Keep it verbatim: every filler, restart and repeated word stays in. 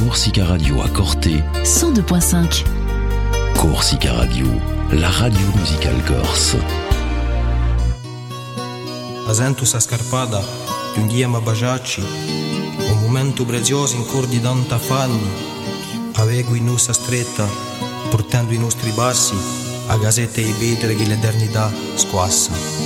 Corsica Radio à Corté cent deux virgule cinq. Corsica Radio, la radio musicale corse. Asento sa scarpada di un ghiama baciacci, un momento prezioso in cor di tanta affanni, avego in nussa stretta, portando i nostri passi a gasette e i vetri che l'eternità squassa.